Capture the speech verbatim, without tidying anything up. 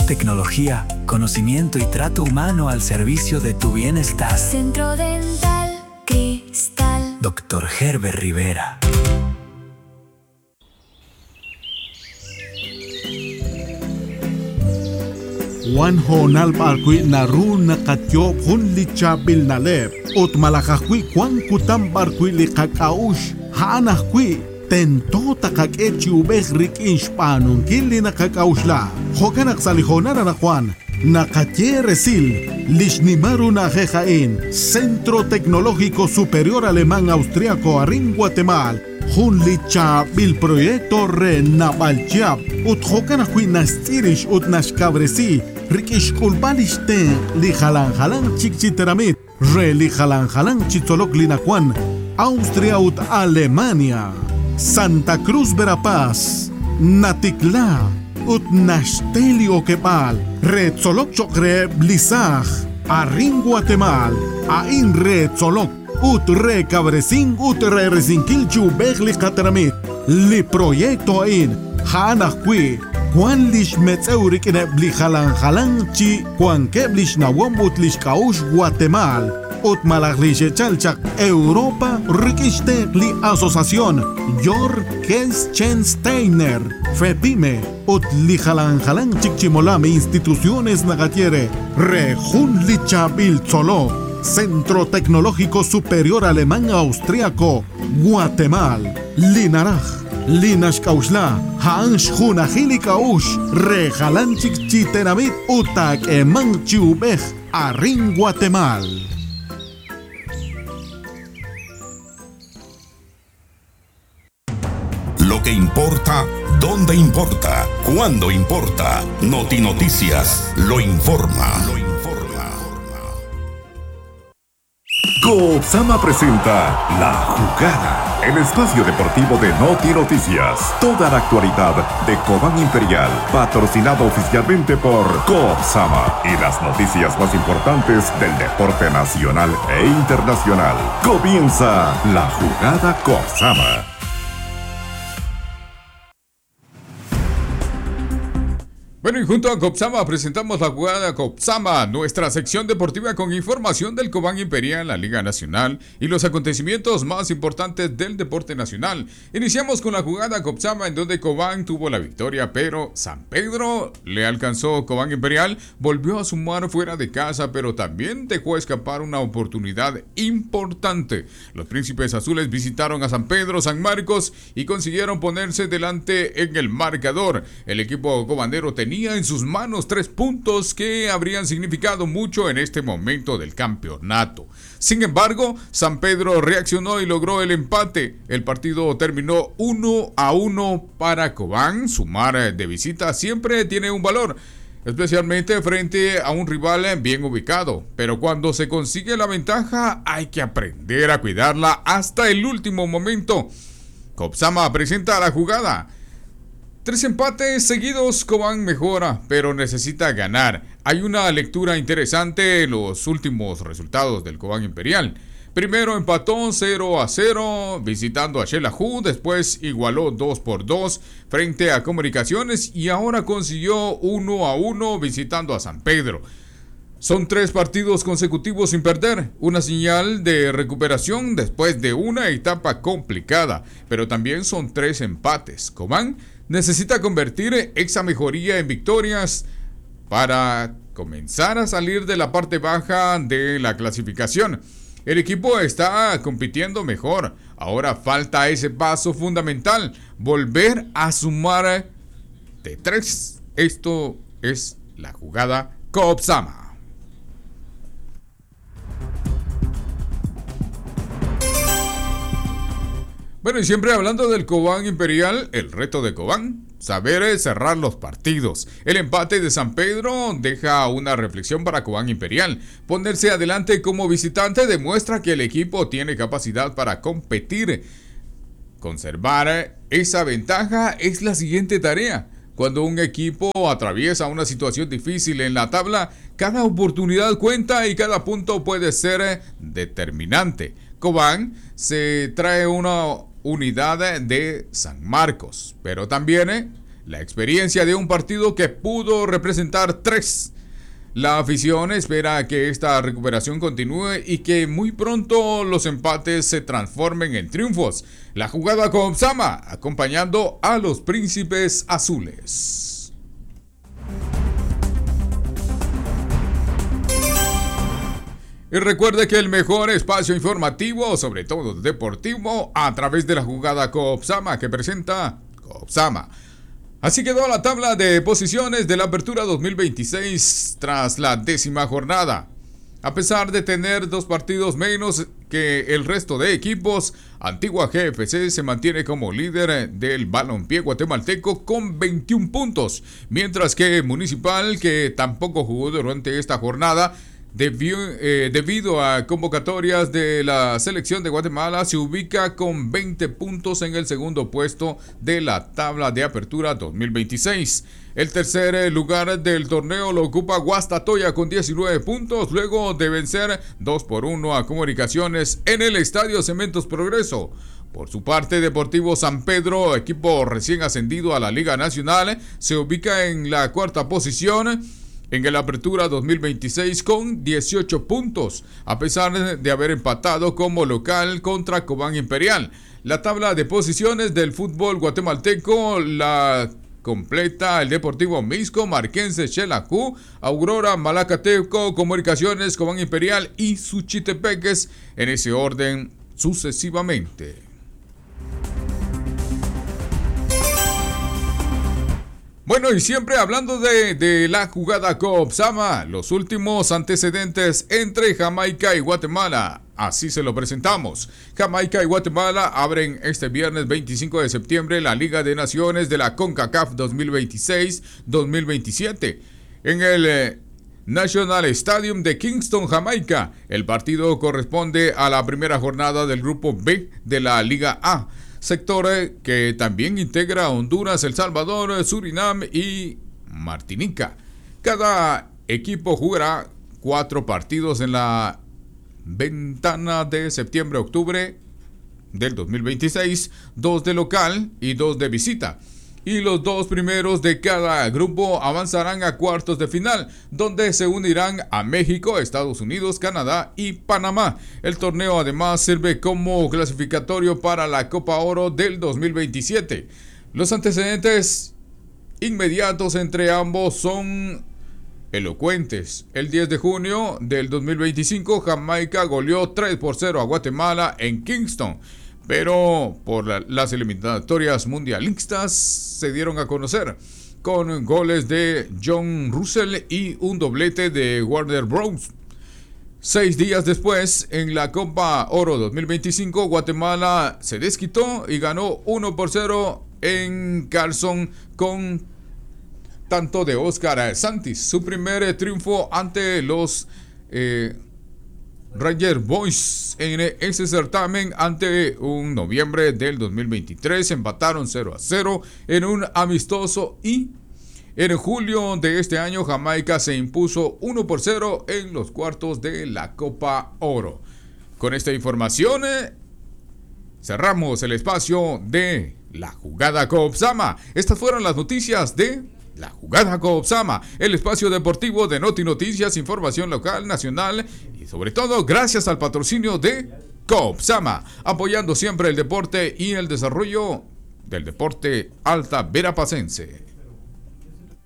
tecnología, conocimiento y trato humano al servicio de tu bienestar. Centro Dental Cristal. Doctor Herbert Rivera. Wan honal barkwi naru nakatyo hun lichabil nalep. Ot malakakwi kwan kutam barkwi likakaush. Haanakwi tento takakechi ubeh rik inshpanun kili nakakaushla. Hokanak salihonara nakwan. Nakatye resil. Lishnimaru najejain. Centro Tecnológico Superior Alemán Austriaco Arin Guatemala. Hun lichabil proyecto re nabalchiab. Ut hokanakwi nastirish ut nashkabresi. Rikish kulbalishten li halan halan chikchiteramit. Re li halan halan chitzolok linakwan. Austria ut Alemania. Santa Cruz Verapaz. Natikla. Ut Nashtelio Kepal. Re tzolok chokre blisaj. Arin Guatemal. Ain re tzolok. Ut re cabresin ut re resinkil chubeg li kateramit. Li proyecto ain. Hanakwi. Kwan lish metzeurik ine bli halan halan chi. Kwan keblish nawom ut lish kaush Guatemal. Ut malaklish chalchak Europa rikishte li asociación Yor Kelschensteiner Fepime ut li halan halan chikchimolame instituciones nagatiere Rejun lichabil tzolo Centro Tecnológico Superior Alemán Austriaco Guatemala Linaraj Linash Kaushla Hansh Hunahili Kaush Rejalan chikchitenamit utak eman chiubej Arin Guatemala. Lo que importa, dónde importa, cuándo importa. Noti Noticias lo informa. Lo informa. Coopsama presenta La Jugada, el espacio deportivo de Noti Noticias. Toda la actualidad de Cobán Imperial, patrocinado oficialmente por Coopsama y las noticias más importantes del deporte nacional e internacional. Comienza La Jugada Coopsama. Bueno, y junto a Copsama presentamos la jugada Copsama, nuestra sección deportiva con información del Cobán Imperial, la Liga Nacional y los acontecimientos más importantes del deporte nacional. Iniciamos con la jugada Copsama, en donde Cobán tuvo la victoria, pero San Pedro le alcanzó. Cobán Imperial volvió a sumar fuera de casa, pero también dejó escapar una oportunidad importante. Los Príncipes Azules visitaron a San Pedro, San Marcos y consiguieron ponerse delante en el marcador. El equipo cobanero tenía en sus manos tres puntos que habrían significado mucho en este momento del campeonato. Sin embargo, San Pedro reaccionó y logró el empate. El partido terminó uno a uno para Cobán. Sumar de visita siempre tiene un valor, especialmente frente a un rival bien ubicado. Pero cuando se consigue la ventaja, hay que aprender a cuidarla hasta el último momento. Copsama presenta la jugada. Tres empates seguidos, Cobán mejora, pero necesita ganar. Hay una lectura interesante en los últimos resultados del Cobán Imperial. Primero empató cero a cero visitando a Xelajú, después igualó dos por dos frente a Comunicaciones y ahora consiguió uno a uno visitando a San Pedro. Son tres partidos consecutivos sin perder, una señal de recuperación después de una etapa complicada, pero también son tres empates. Cobán necesita convertir esa mejoría en victorias para comenzar a salir de la parte baja de la clasificación. El equipo está compitiendo mejor. Ahora falta ese paso fundamental, volver a sumar de tres. Esto es la jugada Copsama. Bueno, y siempre hablando del Cobán Imperial, el reto de Cobán, saber cerrar los partidos. El empate de San Pedro deja una reflexión para Cobán Imperial. Ponerse adelante como visitante demuestra que el equipo tiene capacidad para competir. Conservar esa ventaja es la siguiente tarea. Cuando un equipo atraviesa una situación difícil en la tabla, cada oportunidad cuenta y cada punto puede ser determinante. Cobán se trae una unidad de San Marcos, pero también la experiencia de un partido que pudo representar tres. La afición espera que esta recuperación continúe y que muy pronto los empates se transformen en triunfos. La jugada con Sama, acompañando a los príncipes azules. Y recuerde que el mejor espacio informativo, sobre todo deportivo, a través de la jugada Copsama que presenta Copsama. Así quedó la tabla de posiciones de la Apertura dos mil veintiséis tras la décima jornada. A pesar de tener dos partidos menos que el resto de equipos, Antigua G F C se mantiene como líder del balompié guatemalteco con veintiún puntos, mientras que Municipal, que tampoco jugó durante esta jornada, Debió, eh, debido a convocatorias de la selección de Guatemala, se ubica con veinte puntos en el segundo puesto de la tabla de apertura dos mil veintiséis. El tercer lugar del torneo lo ocupa Guastatoya con diecinueve puntos, luego de vencer dos por uno a Comunicaciones en el Estadio Cementos Progreso. Por su parte, Deportivo San Pedro, equipo recién ascendido a la Liga Nacional, se ubica en la cuarta posición en el Apertura dos mil veintiséis con dieciocho puntos, a pesar de haber empatado como local contra Cobán Imperial. La tabla de posiciones del fútbol guatemalteco la completa el Deportivo Misco, Marquense, Xelajú, Aurora, Malacateco, Comunicaciones, Cobán Imperial y Suchitepeques, en ese orden sucesivamente. Bueno, y siempre hablando de, de la jugada Copsama, los últimos antecedentes entre Jamaica y Guatemala, así se lo presentamos. Jamaica y Guatemala abren este viernes veinticinco de septiembre la Liga de Naciones de la CONCACAF dos mil veintiséis dos mil veintisiete en el eh, National Stadium de Kingston, Jamaica. El partido corresponde a la primera jornada del Grupo B de la Liga A, sector que también integra a Honduras, El Salvador, Surinam y Martinica. Cada equipo jugará cuatro partidos en la ventana de septiembre-octubre del dos mil veintiséis, dos de local y dos de visita. Y los dos primeros de cada grupo avanzarán a cuartos de final, donde se unirán a México, Estados Unidos, Canadá y Panamá. El torneo además sirve como clasificatorio para la Copa Oro del dos mil veintisiete. Los antecedentes inmediatos entre ambos son elocuentes. El diez de junio del dos mil veinticinco, Jamaica goleó tres por cero a Guatemala en Kingston, pero por la, las eliminatorias mundialistas se dieron a conocer con goles de John Russell y un doblete de Warner Bros. Seis días después, en la Copa Oro dos mil veinticinco, Guatemala se desquitó y ganó uno por cero en Carson con tanto de Oscar Santis. Su primer triunfo ante los eh, Ranger Boys en ese certamen ante un noviembre del dos mil veintitrés. Empataron cero a cero en un amistoso y en julio de este año Jamaica se impuso uno por cero en los cuartos de la Copa Oro. Con esta información eh, cerramos el espacio de la jugada Copsama. Estas fueron las noticias de la jugada Copsama, el espacio deportivo de Noti Noticias, información local, nacional y sobre todo gracias al patrocinio de Copsama, apoyando siempre el deporte y el desarrollo del deporte alta verapacense.